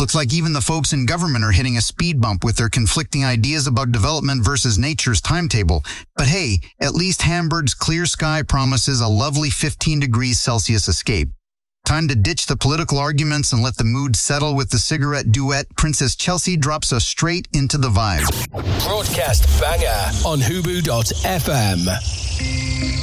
Looks like even the folks in government are hitting a speed bump with their conflicting ideas about development versus nature's timetable. But hey, at least Hamburg's clear sky promises a lovely 15 degrees Celsius escape. Time to ditch the political arguments and let the mood settle with the cigarette duet. Princess Chelsea drops us straight into the vibe. Broadcast banger on Hubu.fm.